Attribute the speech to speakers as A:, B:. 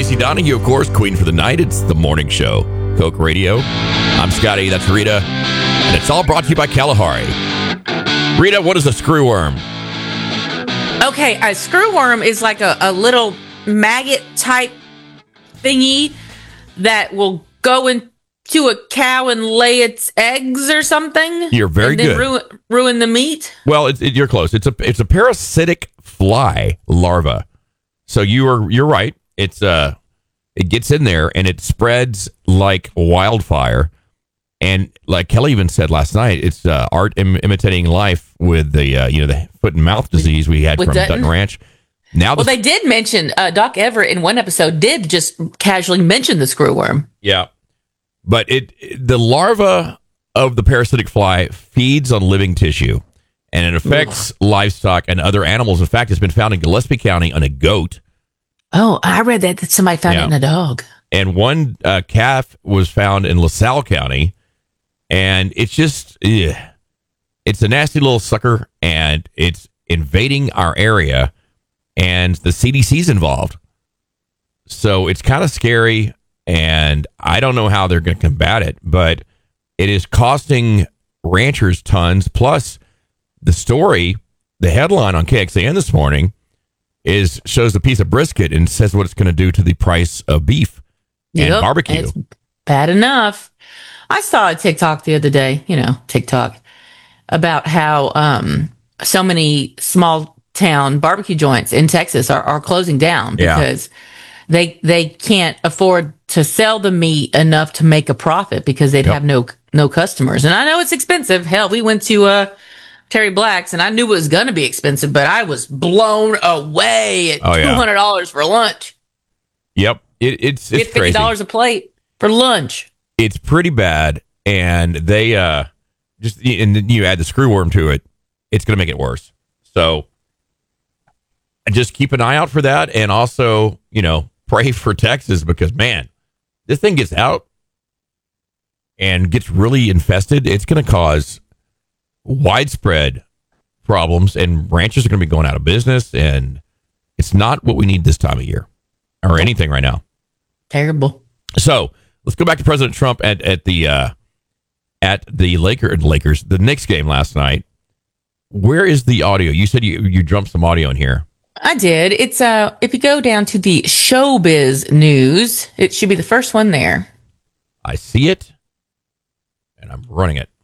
A: Stacey Donahue, of course, Queen for the Night. It's the morning show, Coke Radio. I'm Scotty, that's Rita, and it's all brought to you by Kalahari. Rita, what is a screwworm?
B: Okay, a screwworm is like a little maggot-type thingy that will go into a cow and lay its eggs or something.
A: You're very good.
B: Ruin the meat.
A: Well, you're close. It's a parasitic fly larva. So you're right. It gets in there and it spreads like wildfire. And like Kelly even said last night, it's art imitating life with the foot and mouth disease we had from Dutton Ranch. Now,
B: they did mention Doc Everett in one episode did just casually mention the screwworm.
A: Yeah, but the larva of the parasitic fly feeds on living tissue, and it affects livestock and other animals. In fact, it's been found in Gillespie County on a goat.
B: Oh, I read that somebody found it in a dog.
A: And one calf was found in LaSalle County, and it's just, it's a nasty little sucker, and it's invading our area, and the CDC's involved. So it's kind of scary, and I don't know how they're going to combat it, but it is costing ranchers tons. Plus, the story, the headline on KXAN this morning, shows a piece of brisket and says what it's going to do to the price of beef and barbecue.
B: It's bad enough. I saw a TikTok the other day, TikTok, about how so many small town barbecue joints in Texas are closing down because they can't afford to sell the meat enough to make a profit because they'd have no customers. And I know it's expensive. Hell, we went to Terry Black's, and I knew it was going to be expensive, but I was blown away at $200 for lunch.
A: Yep. It's crazy.
B: $50 a plate for lunch.
A: It's pretty bad, and they and then you add the screwworm to it, it's going to make it worse. So just keep an eye out for that, and also, pray for Texas because, man, this thing gets out and gets really infested. It's going to cause widespread problems, and ranchers are going to be going out of business, and it's not what we need this time of year or anything right now.
B: Terrible.
A: So let's go back to President Trump at the Lakers, the Knicks game last night. Where is the audio? You said you dumped some audio in here.
B: I did. It's if you go down to the Showbiz News, it should be the first one there.
A: I see it, and I'm running it.